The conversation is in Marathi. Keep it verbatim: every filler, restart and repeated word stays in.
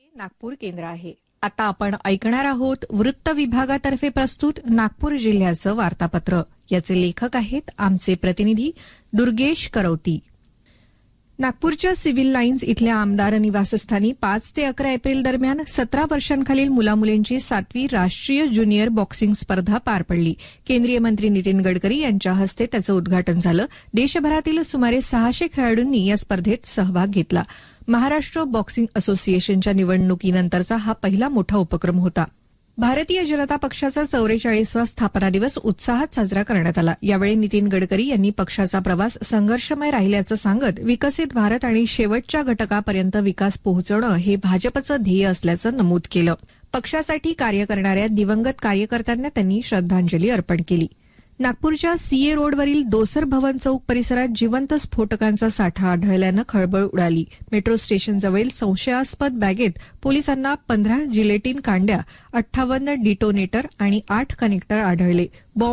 नागपूर केंद्र आहे. आता आपण ऐकणार आहोत वृत्त विभागातर्फे प्रस्तुत नागपूर जिल्ह्याचं वार्तापत्र. याचे लेखक आहेत आमचे प्रतिनिधी दुर्गेश करौती. नागपूरच्या सिव्हिल लाईन्स इथल्या आमदार निवासस्थानी पाच ते अकरा एप्रिल दरम्यान सतरा वर्षांखालील मुलामुलींची सातवी राष्ट्रीय ज्युनियर बॉक्सिंग स्पर्धा पार पडली. केंद्रीय मंत्री नितीन गडकरी यांच्या हस्ते त्याचं उद्घाटन झालं. देशभरातील सुमारे सहाशे खेळाडूंनी या स्पर्धेत सहभाग घेतला. महाराष्ट्र बॉक्सिंग असोसिएशनच्या निवडणुकीनंतरचा हा पहिला मोठा उपक्रम होता. भारतीय जनता पक्षाचा चौवेचाळीसवा स्थापना दिवस उत्साहात साजरा करण्यात आला. यावेळी नितीन गडकरी यांनी पक्षाचा प्रवास संघर्षमय राहिल्याचं सांगत विकसित भारत आणि शेवटच्या घटकापर्यंत विकास पोहोचवणं हे भाजपचं ध्येय असल्याचं नमूद केलं. पक्षासाठी कार्य करणाऱ्या दिवंगत कार्यकर्त्यांना त्यांनी श्रद्धांजली अर्पण केली. नागपूरच्या सीए रोडवरील दोसर भवन चौक परिसरात जिवंत स्फोटकांचा साठा आढळल्यानं खळबळ उडाली. मेट्रो स्टेशनजवळील संशयास्पद बॅगेत पोलिसांना पंधरा जिलेटिन कांड्या, अठ्ठावन्न डिटोनेटर आणि आठ कनेक्टर आढळले.